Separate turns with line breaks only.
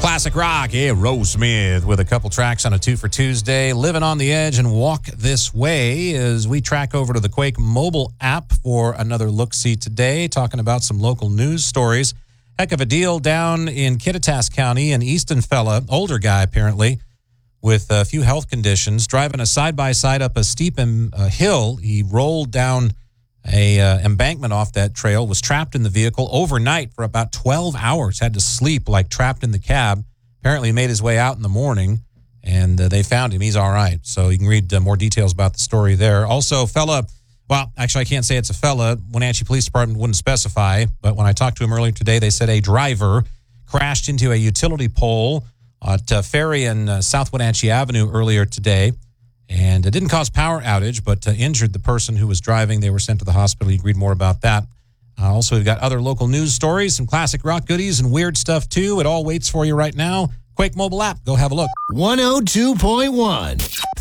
Classic rock, Aerosmith with a couple tracks on a 2 for Tuesday. Living on the Edge and Walk This Way as we track over to the Quake mobile app for another look-see today, talking about some local news stories. Heck of a deal down in Kittitas County. An Easton fella, older guy apparently, with a few health conditions, driving a side-by-side up a steep hill. He rolled down a embankment off that trail, was trapped in the vehicle overnight for about 12 hours, had to sleep like trapped in the cab. Apparently made his way out in the morning, and they found him. He's all right. So you can read more details about the story there. Also, well, actually, I can't say it's a fella. Wenatchee Police Department wouldn't specify, but when I talked to him earlier today, they said a driver crashed into a utility pole at Ferry and South Wenatchee Avenue earlier today. And it didn't cause power outage, but injured the person who was driving. They were sent to the hospital. You can read more about that. Also, we've got other local news stories, some classic rock goodies, and weird stuff, too. It all waits for you right now. Quake mobile app. Go have a look.
102.1